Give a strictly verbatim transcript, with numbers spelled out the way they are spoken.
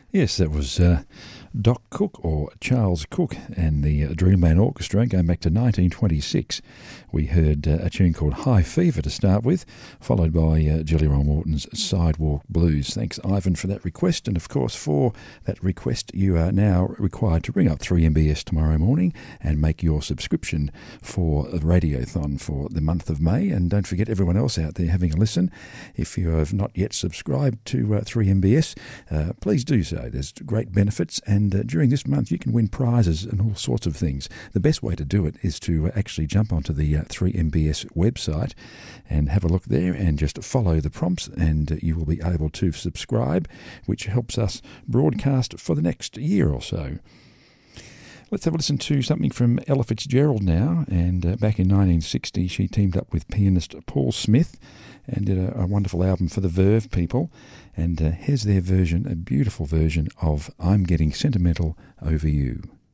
Yes, that was uh, Doc Cook, or Charles Cook, and the uh, Dreamland Orchestra, going back to nineteen twenty-six. We heard uh, a tune called High Fever to start with, followed by uh, Jelly Roll Morton's Sidewalk Blues. Thanks, Ivan, for that request. And, of course, for that request, you are now required to ring up three M B S tomorrow morning and make your subscription for the Radiothon for the month of May. And don't forget, everyone else out there having a listen, if you have not yet subscribed to uh, three M B S, uh, please do so. There's great benefits, and uh, during this month you can win prizes and all sorts of things. The best way to do it is to uh, actually jump onto the uh, three M B S website and have a look there and just follow the prompts, and uh, you will be able to subscribe, which helps us broadcast for the next year or so. Let's have a listen to something from Ella Fitzgerald now. And uh, back in nineteen sixty, she teamed up with pianist Paul Smith and did a, a wonderful album for the Verve people. And uh, here's their version, a beautiful version of I'm Getting Sentimental Over You.